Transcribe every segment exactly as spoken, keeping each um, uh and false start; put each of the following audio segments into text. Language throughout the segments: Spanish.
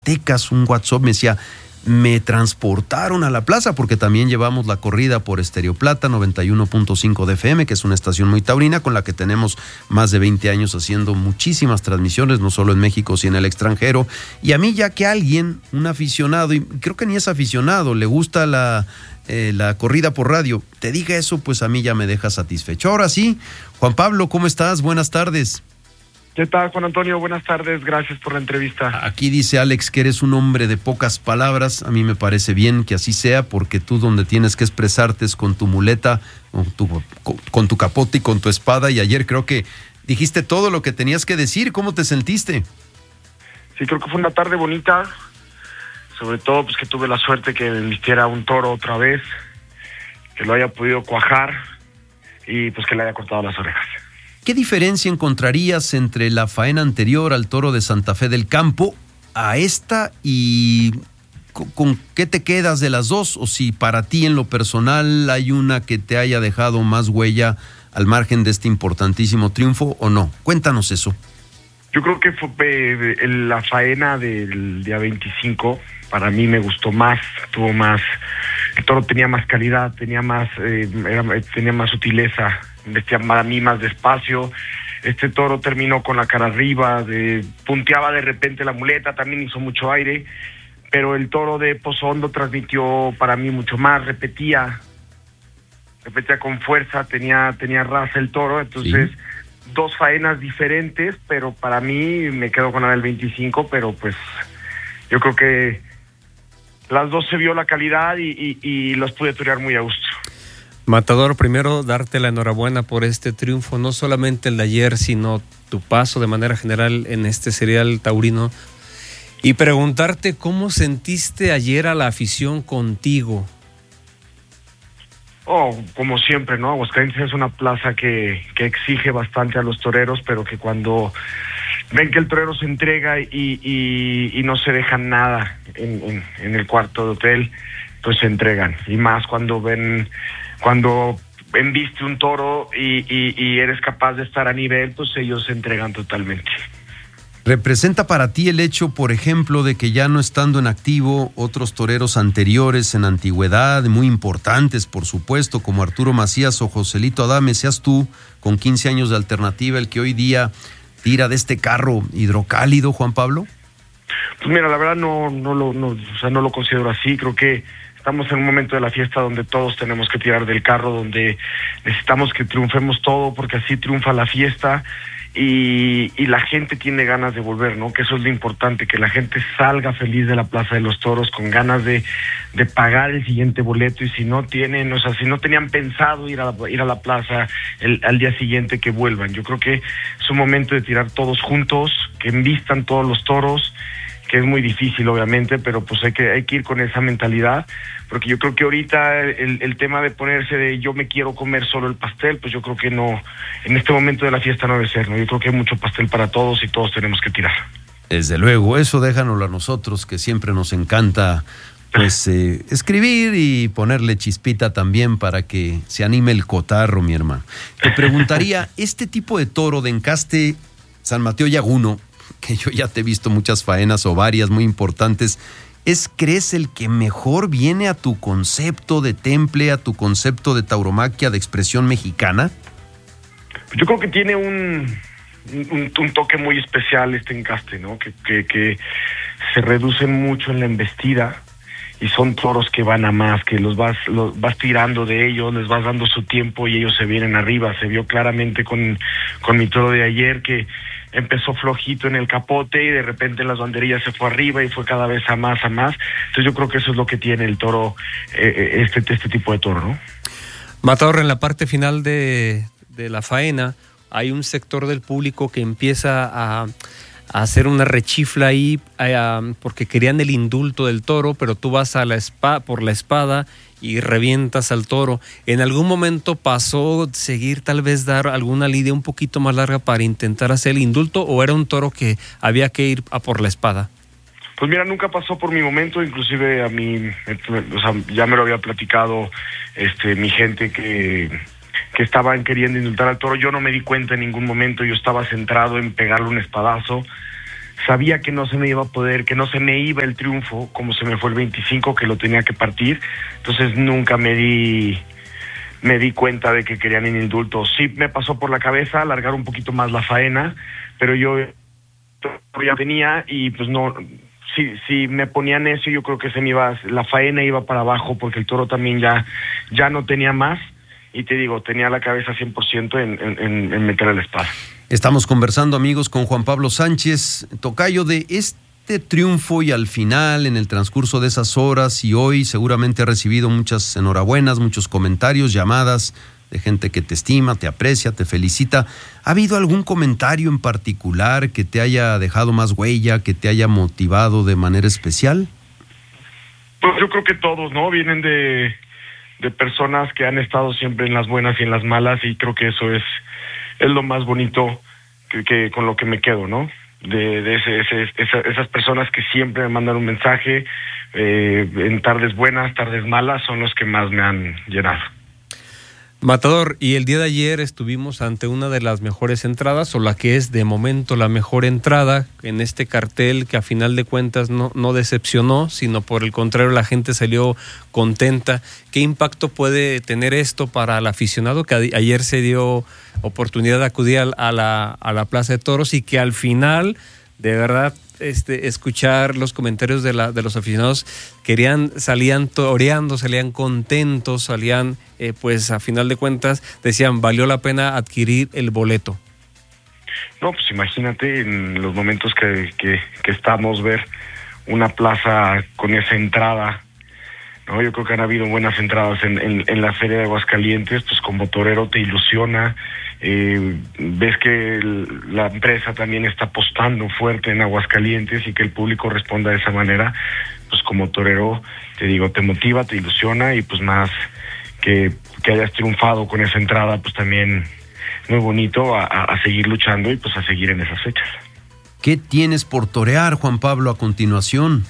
Tecas, un WhatsApp, me decía, me transportaron a la plaza, porque también llevamos la corrida por Estéreo Plata noventa y uno punto cinco de F M, que es una estación muy taurina con la que tenemos más de veinte años haciendo muchísimas transmisiones, no solo en México, sino en el extranjero. Y a mí, ya que alguien, un aficionado, y creo que ni es aficionado, le gusta la, eh, la corrida por radio, te diga eso, pues a mí ya me deja satisfecho. Ahora sí, Juan Pablo, ¿cómo estás? Buenas tardes. ¿Qué tal, Juan Antonio? Buenas tardes, gracias por la entrevista. Aquí dice Alex que eres un hombre de pocas palabras. A mí me parece bien que así sea, porque tú donde tienes que expresarte es con tu muleta, con tu, con tu capote y con tu espada, y ayer creo que dijiste todo lo que tenías que decir. ¿Cómo te sentiste? Sí, creo que fue una tarde bonita, sobre todo pues que tuve la suerte que me vistiera un toro otra vez, que lo haya podido cuajar y pues que le haya cortado las orejas. ¿Qué diferencia encontrarías entre la faena anterior al toro de Santa Fe del Campo a esta, y con, con qué te quedas de las dos? O si para ti en lo personal hay una que te haya dejado más huella al margen de este importantísimo triunfo o no. Cuéntanos eso. Yo creo que fue eh, la faena del día veinticinco, para mí me gustó más, tuvo más, el toro tenía más calidad, tenía más, eh, era, tenía más sutileza, vestía para mí más despacio. Este toro terminó con la cara arriba, de, punteaba de repente la muleta, también hizo mucho aire, pero el toro de Pozondo transmitió para mí mucho más, repetía, repetía con fuerza, tenía, tenía raza el toro, entonces sí. Dos faenas diferentes, pero para mí me quedo con la del veinticinco, pero pues yo creo que las dos se vio la calidad y, y, y los pude torear muy a gusto. Matador, primero darte la enhorabuena por este triunfo, no solamente el de ayer, sino tu paso de manera general en este serial taurino, y preguntarte cómo sentiste ayer a la afición contigo. Oh, como siempre, ¿no? Aguascalientes es una plaza que, que exige bastante a los toreros, pero que cuando ven que el torero se entrega y, y, y no se dejan nada en, en, en el cuarto de hotel, pues se entregan. Y más cuando ven, cuando embiste un toro y, y, y eres capaz de estar a nivel, pues ellos se entregan totalmente. ¿Representa para ti el hecho, por ejemplo, de que ya no estando en activo otros toreros anteriores en antigüedad, muy importantes, por supuesto, como Arturo Macías o Joselito Adame, seas tú, con quince años de alternativa, el que hoy día tira de este carro hidrocálido, Juan Pablo? Pues mira, la verdad no, no, lo, no, o sea, no lo considero así. Creo que estamos en un momento de la fiesta donde todos tenemos que tirar del carro, donde necesitamos que triunfemos todo, porque así triunfa la fiesta. Y, y la gente tiene ganas de volver, ¿no? Que eso es lo importante, que la gente salga feliz de la Plaza de los Toros, con ganas de, de pagar el siguiente boleto, y si no tienen, o sea, si no tenían pensado ir a la, ir a la plaza el, al día siguiente, que vuelvan. Yo creo que es un momento de tirar todos juntos, que envistan todos los toros, que es muy difícil obviamente, pero pues hay que, hay que ir con esa mentalidad, porque yo creo que ahorita el, el tema de ponerse de yo me quiero comer solo el pastel, pues yo creo que no, en este momento de la fiesta no debe ser, ¿no? Yo creo que hay mucho pastel para todos y todos tenemos que tirar. Desde luego, eso déjanoslo a nosotros, que siempre nos encanta pues eh, escribir y ponerle chispita también para que se anime el cotarro, mi hermano. Te preguntaría, este tipo de toro de encaste San Mateo Yaguno, que yo ya te he visto muchas faenas o varias muy importantes, ¿es, crees, el que mejor viene a tu concepto de temple, a tu concepto de tauromaquia, de expresión mexicana? Yo creo que tiene un, un, un toque muy especial este encaste, ¿no? Que, que, que se reducen mucho en la embestida y son toros que van a más, que los vas, los vas tirando de ellos, les vas dando su tiempo y ellos se vienen arriba. Se vio claramente con, con mi toro de ayer, que empezó flojito en el capote y de repente en las banderillas se fue arriba y fue cada vez a más, a más. Entonces yo creo que eso es lo que tiene el toro, eh, este, este tipo de toro, ¿no? Matador, en la parte final de, de la faena hay un sector del público que empieza a, a hacer una rechifla ahí a, porque querían el indulto del toro, pero tú vas a la espada, por la espada y revientas al toro. ¿En algún momento pasó seguir, tal vez dar alguna lidia un poquito más larga para intentar hacer el indulto, o era un toro que había que ir a por la espada? Pues mira, nunca pasó por mi momento, inclusive a mí, o sea, ya me lo había platicado este mi gente que, que estaban queriendo indultar al toro. Yo no me di cuenta en ningún momento, yo estaba centrado en pegarle un espadazo. sabía que no se me iba a poder, que no se me iba el triunfo, como se me fue el veinticinco, que lo tenía que partir. Entonces nunca me di me di cuenta de que querían el indulto. Sí me pasó por la cabeza alargar un poquito más la faena, pero yo ya tenía y pues no, si, si me ponían eso, yo creo que se me iba, la faena iba para abajo, porque el toro también ya, ya no tenía más, y te digo, tenía la cabeza cien por ciento en, en, en meter el espada. Estamos conversando, amigos, con Juan Pablo Sánchez, tocayo de este triunfo, y al final, en el transcurso de esas horas y hoy, seguramente ha recibido muchas enhorabuenas, muchos comentarios, llamadas de gente que te estima, te aprecia, te felicita. ¿Ha habido algún comentario en particular que te haya dejado más huella, que te haya motivado de manera especial? Pues yo creo que todos, ¿no? Vienen de, de personas que han estado siempre en las buenas y en las malas, y creo que eso es, es lo más bonito que, que con lo que me quedo, ¿no? De, de ese, ese, esa, esas personas que siempre me mandan un mensaje, eh, en tardes buenas, tardes malas, son los que más me han llenado. Matador, y el día de ayer estuvimos ante una de las mejores entradas, o la que es de momento la mejor entrada en este cartel, que a final de cuentas no, no decepcionó, sino por el contrario, la gente salió contenta. ¿Qué impacto puede tener esto para el aficionado que a, ayer se dio oportunidad de acudir a la, a la Plaza de Toros, y que al final, de verdad, este, escuchar los comentarios de, la, de los aficionados, querían, salían toreando, salían contentos, salían, eh, pues a final de cuentas, decían, valió la pena adquirir el boleto? No, pues imagínate en los momentos que, que, que estamos, ver una plaza con esa entrada, ¿no? Yo creo que han habido buenas entradas en, en, en la Feria de Aguascalientes, pues como torero te ilusiona. Eh, ves que el, la empresa también está apostando fuerte en Aguascalientes, y que el público responda de esa manera, pues como torero, te digo, te motiva, te ilusiona, y pues más que, que hayas triunfado con esa entrada, pues también muy bonito a, a, a seguir luchando y pues a seguir en esas fechas. ¿Qué tienes por torear, Juan Pablo, a continuación?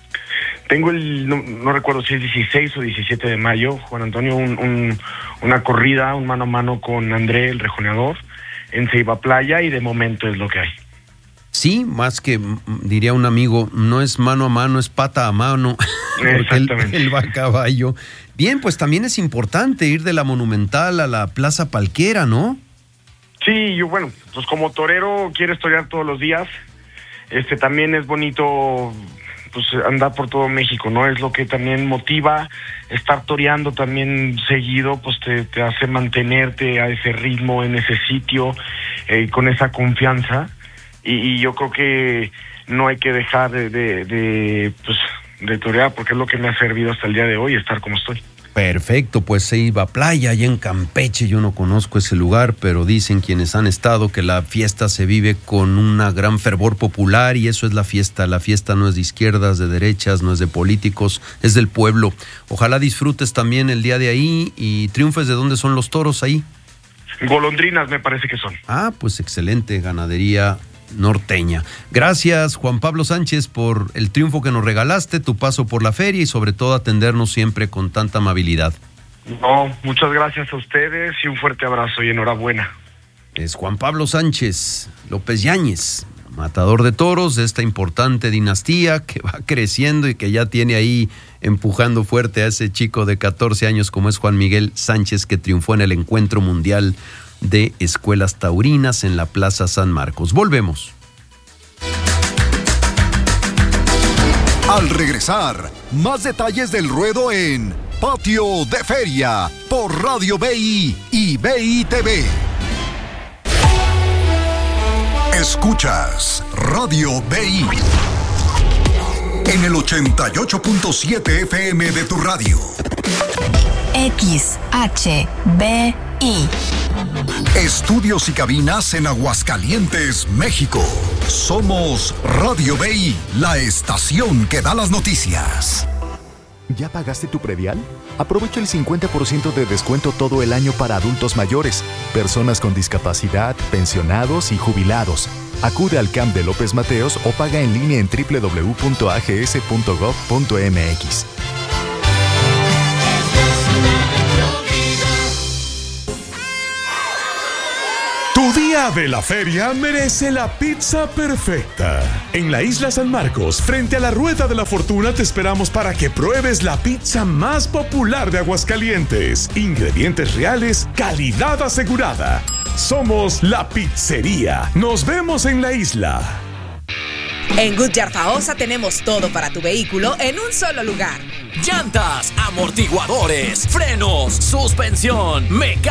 Tengo el, no, no recuerdo si es dieciséis o diecisiete de mayo, Juan Antonio, un, un, una corrida, un mano a mano con André, el rejoneador, en Ceiba Playa, y de momento es lo que hay. Sí, más que, diría un amigo, no es mano a mano, es pata a mano, porque él, él va a caballo. Bien, pues también es importante ir de la Monumental a la Plaza Palquera, ¿no? Sí, yo, bueno, pues como torero quieres torear todos los días, este también es bonito, pues andar por todo México, ¿no? Es lo que también motiva, estar toreando también seguido, pues te, te hace mantenerte a ese ritmo, en ese sitio, eh, con esa confianza, y, y yo creo que no hay que dejar de, de, de, pues, de torear, porque es lo que me ha servido hasta el día de hoy, estar como estoy. Perfecto, pues Ceiba Playa, allá en Campeche. Yo no conozco ese lugar, pero dicen quienes han estado que la fiesta se vive con una gran fervor popular, y eso es la fiesta. La fiesta no es de izquierdas, de derechas, no es de políticos, es del pueblo. Ojalá disfrutes también el día de ahí y triunfes. ¿De dónde son los toros ahí? Golondrinas me parece que son. Ah, pues excelente, ganadería norteña. Gracias, Juan Pablo Sánchez, por el triunfo que nos regalaste, tu paso por la feria, y sobre todo atendernos siempre con tanta amabilidad. No, muchas gracias a ustedes y un fuerte abrazo y enhorabuena. Es Juan Pablo Sánchez López Yáñez, matador de toros de esta importante dinastía que va creciendo y que ya tiene ahí empujando fuerte a ese chico de catorce años como es Juan Miguel Sánchez, que triunfó en el Encuentro Mundial de Escuelas Taurinas en la Plaza San Marcos. Volvemos. Al regresar, más detalles del ruedo en Patio de Feria por Radio B I y B I T V. Escuchas Radio B I en el ochenta y ocho punto siete F M de tu radio. X H B I. Estudios y cabinas en Aguascalientes, México. Somos Radio B I, la estación que da las noticias. ¿Ya pagaste tu predial? Aprovecha el cincuenta por ciento de descuento todo el año para adultos mayores, personas con discapacidad, pensionados y jubilados. Acude al C A M de López Mateos o paga en línea en doble u doble u doble u punto a g s punto gov punto m x. Tu día de la feria merece la pizza perfecta. En la Isla San Marcos, frente a la Rueda de la Fortuna, te esperamos para que pruebes la pizza más popular de Aguascalientes. Ingredientes reales, calidad asegurada. Somos La Pizzería. Nos vemos en la isla. En Goodyear Faosa tenemos todo para tu vehículo en un solo lugar. Llantas, amortiguadores, frenos, suspensión, mecánica.